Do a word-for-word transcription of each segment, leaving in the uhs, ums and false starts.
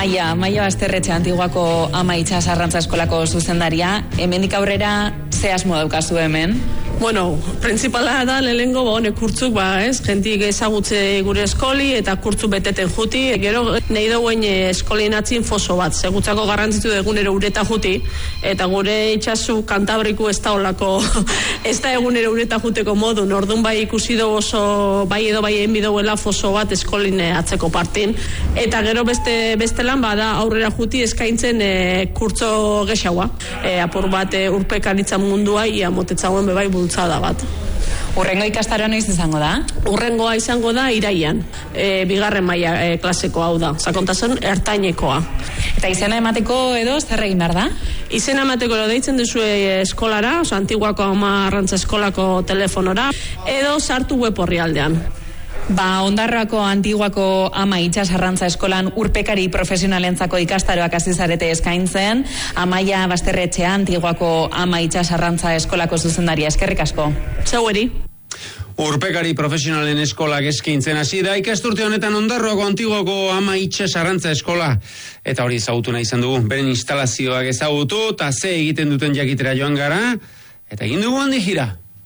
Amaia, Amaia Basterretxe Antiguako Ama Itsas Arrantza Eskolako zuzendaria, hemendik aurrera ze asmo daukazu hemen? Bueno, principala da lehengo ba honek kurtzuk, ba, ez, jentik ezagutze gure eskoli eta kurtzu beteten juti, gero nahi dauen eskolien atzin foso bat, segutzako garrantzitu egunero ureta juti, eta gure itxasu Kantabriku ez da olako, ez da egunero ureta juteko modu, nordun bai ikusi dugu oso, bai edo bai enbi duela foso bat eskolin atzeko partin, eta gero beste, beste lan bada aurrera juti eskaintzen e, kurtzo gexaua, e, apur bat e, urpekaritza mundua, ia motetzagoen bebai bultzada bat. Urrengo ikastaroa noiz izango da? Urrengoa izango da iraian, e, bigarren maila e, klaseko hau da, sakontasun ertainekoa. Eta izena emateko edo zer egin behar da? Izena emateko edo deitzen duzue eskolara, oso Antiguako Ama Arrantza Eskolako telefonora, edo sartu web orrialdean. Ba, Ondarroako Antiguako Ama Itsas Arrantza Eskolan urpekari profesionalentzako ikastaroak hasi zarete eskaintzen. Amaia Basterretxea Antiguako Ama Itsas Arrantza Eskolako zuzendaria, eskerrik asko. Zaueri. Urpekari profesionalen eskolak eskaintzen hasi da ikasturte honetan Ondarroako Antiguako Ama Itsas Arrantza Eskola. Eta hori ezagutu nahi izan dugu, beren instalazioak ezagutu, eta ze egiten duten jakitera joan gara, eta egin dugu handi gira.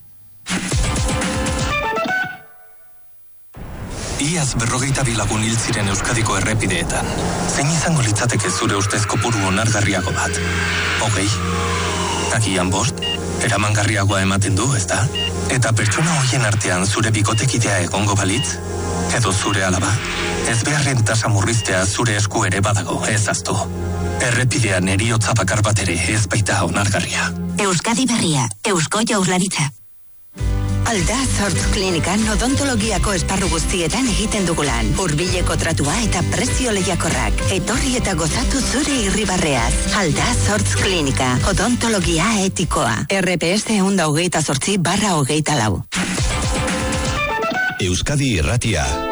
Iaz berrogeita bilagun hil ziren Euskadiko errepideetan. Zein izango litzateke zure ustez kopuru onargarriago bat? Hogei? Agian bost? Eramangarriagoa ematen du, ezta? Eta pertsona hoien artean zure bikotekidea egongo balitz? Edo zure alaba? Ez beharren tasa murriztea zure esku ere badago, ez aztu. Errepidean heriotza bakar bat ere ez baita onargarria. Euskadi Berria, Eusko Jaurlaritza. Aldaz Hortz Klinikan odontologiako esparru guztietan egiten dugulan. Hurbileko tratua eta prezio lehiakorrak. Etorri eta gozatu zure irribarreaz. Aldaz Hortz Klinika, odontologia etikoa. R P S ehun eta hogeita zortzi barra hogeita lau. Euskadi Irratia.